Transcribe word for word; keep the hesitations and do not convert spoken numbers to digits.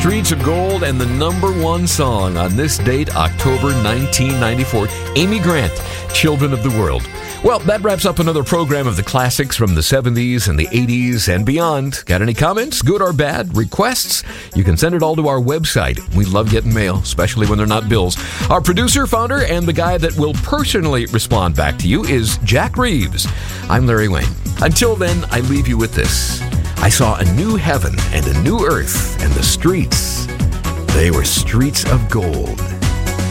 Streets of Gold and the number one song on this date, October nineteen ninety-four, Amy Grant, Children of the World. Well, that wraps up another program of the classics from the seventies and the eighties and beyond. Got any comments, good or bad, requests? You can send it all to our website. We love getting mail, especially when they're not bills. Our producer, founder, and the guy that will personally respond back to you is Jack Reeves. I'm Larry Wayne. Until then, I leave you with this. I saw a new heaven and a new earth, and the streets, they were streets of gold.